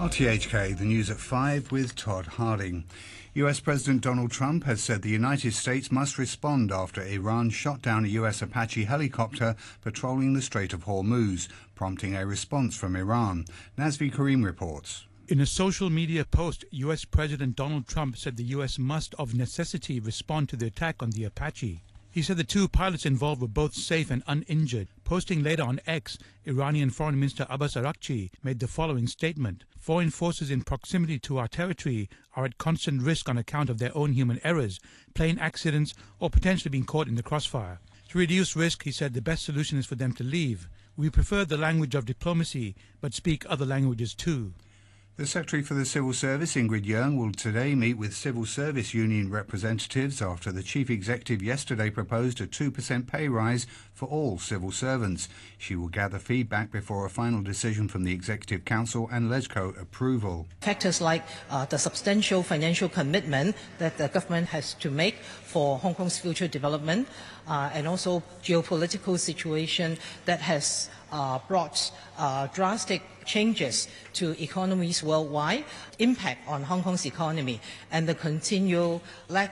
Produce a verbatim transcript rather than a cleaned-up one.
R T H K, the news at five with Todd Harding. U S President Donald Trump has said the United States must respond after Iran shot down a U S Apache helicopter patrolling the Strait of Hormuz, prompting a response from Iran. Nazvi Karim reports. In a social media post, U S President Donald Trump said the U S must of necessity respond to the attack on the Apache. He said the two pilots involved were both safe and uninjured. Posting later on X, Iranian Foreign Minister Abbas Araghchi made the following statement. Foreign forces in proximity to our territory are at constant risk on account of their own human errors, plane accidents, or potentially being caught in the crossfire. To reduce risk, he said the best solution is for them to leave. We prefer the language of diplomacy, but speak other languages too. The Secretary for the Civil Service, Ingrid Yeung, will today meet with civil service union representatives after the Chief Executive yesterday proposed a two percent pay rise for all civil servants. She will gather feedback before a final decision from the Executive Council and LegCo approval. Factors like uh, the substantial financial commitment that the government has to make for Hong Kong's future development uh, and also geopolitical situation that has uh, brought uh, drastic changes to economies worldwide, impact on Hong Kong's economy, and the continual lack